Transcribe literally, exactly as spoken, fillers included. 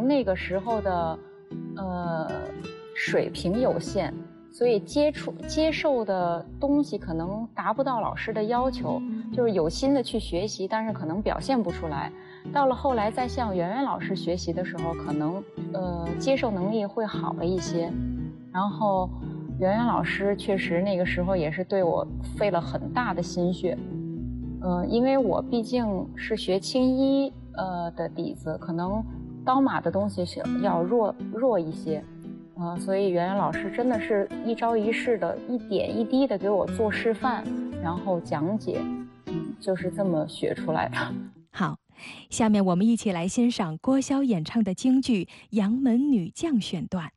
那个时候的呃水平有限，所以接触接受的东西可能达不到老师的要求，就是有心的去学习，但是可能表现不出来。到了后来再向圆圆老师学习的时候，可能呃接受能力会好了一些。然后圆圆老师确实那个时候也是对我费了很大的心血，呃，因为我毕竟是学青衣呃的底子，可能刀马的东西是要弱弱一些，呃，所以圆圆老师真的是一招一式的，一点一滴的给我做示范，然后讲解，嗯，就是这么学出来的。 好，下面我们一起来欣赏郭霄演唱的京剧《杨门女将》选段。